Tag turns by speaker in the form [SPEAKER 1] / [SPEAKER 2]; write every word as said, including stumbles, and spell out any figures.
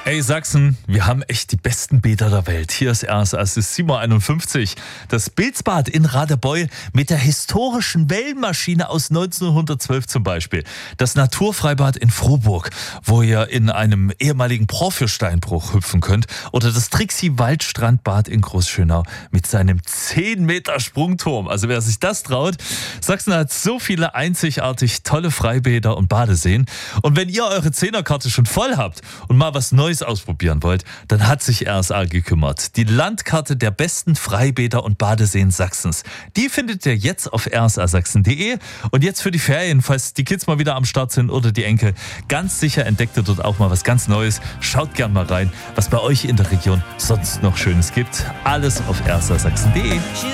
[SPEAKER 1] Ey Sachsen, wir haben echt die besten Bäder der Welt. Hier ist erst, es ist sieben Uhr einundfünfzig. Das Bilzbad in Radebeul mit der historischen Wellenmaschine aus neunzehnhundertzwölf zum Beispiel. Das Naturfreibad in Frohburg, wo ihr in einem ehemaligen Porphyrsteinbruch hüpfen könnt. Oder das Trixie-Waldstrandbad in Großschönau mit seinem zehn Meter Sprungturm. Also wer sich das traut, Sachsen hat so viele einzigartig tolle Freibäder und Badeseen. Und wenn ihr eure Zehnerkarte schon voll habt und mal was Neues ausprobieren wollt, dann hat sich R S A gekümmert. Die Landkarte der besten Freibäder und Badeseen Sachsens. Die findet ihr jetzt auf r s a sachsen punkt d e. Und jetzt für die Ferien, falls die Kids mal wieder am Start sind oder die Enkel, ganz sicher entdeckt ihr dort auch mal was ganz Neues. Schaut gern mal rein, was bei euch in der Region sonst noch Schönes gibt. Alles auf r s a sachsen punkt d e.